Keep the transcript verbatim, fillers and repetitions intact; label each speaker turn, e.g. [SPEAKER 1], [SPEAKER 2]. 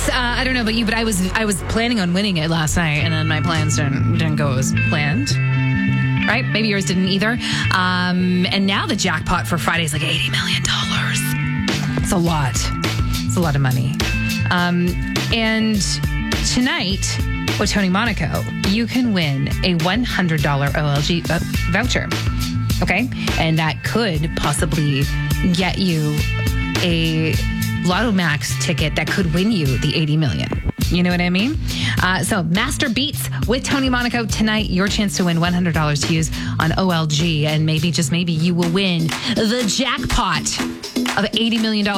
[SPEAKER 1] Uh, I don't know about you, but I was I was planning on winning it last night, and then my plans didn't didn't go as planned. Right? Maybe yours didn't either. Um, and now the jackpot for Friday is like eighty million dollars. It's a lot. It's a lot of money. Um, and tonight with Tony Monaco, you can win a one hundred dollars O L G uh, voucher. Okay? And that could possibly get you a Lotto Max ticket that could win you the eighty million dollars. You know what I mean? Uh, so Master Beats with Tony Monaco tonight. Your chance to win one hundred dollars to use on O L G. And maybe, just maybe, you will win the jackpot of eighty million dollars.